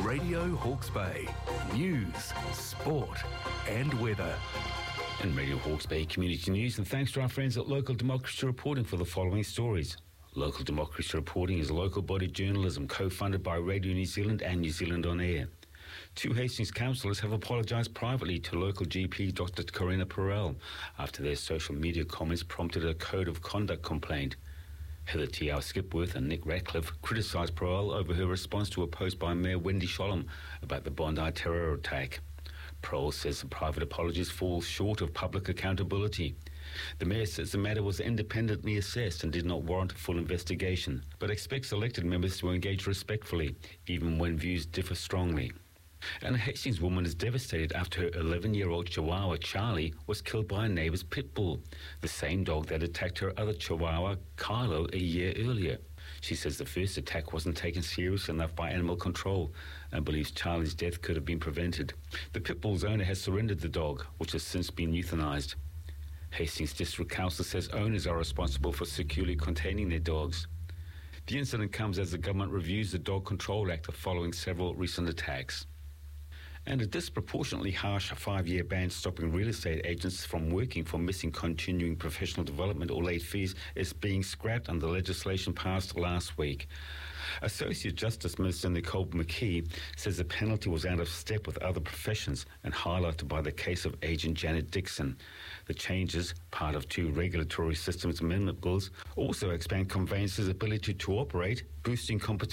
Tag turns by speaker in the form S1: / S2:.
S1: Radio Hawke's Bay. News, sport and weather.
S2: And Radio Hawke's Bay Community News, and thanks to our friends at Local Democracy Reporting for the following stories. Local Democracy Reporting is local body journalism co-funded by Radio New Zealand and New Zealand On Air. Two Hastings councillors have apologised privately to local GP Dr Corinna Perel after their social media comments prompted a code of conduct complaint. Heather T.R. Skipworth and Nick Ratcliffe criticised Perel over her response to a post by Mayor Wendy Sholem about the Bondi terror attack. Perel says the private apologies fall short of public accountability. The Mayor says the matter was independently assessed and did not warrant a full investigation, but expects elected members to engage respectfully, even when views differ strongly. And a Hastings woman is devastated after her 11-year-old Chihuahua Charlie was killed by a neighbour's pit bull, the same dog that attacked her other Chihuahua Carlo a year earlier. She says the first attack wasn't taken seriously enough by animal control and believes Charlie's death could have been prevented. The pit bull's owner has surrendered the dog, which has since been euthanised. Hastings District Council says owners are responsible for securely containing their dogs. The incident comes as the government reviews the Dog Control Act following several recent attacks. And a disproportionately harsh 5-year ban stopping real estate agents from working for missing continuing professional development or late fees is being scrapped under legislation passed last week. Associate Justice Minister Nicole McKee says the penalty was out of step with other professions and highlighted by the case of agent Janet Dixon. The changes, part of 2 regulatory systems amendment bills, also expand conveyancers' ability to operate, boosting competition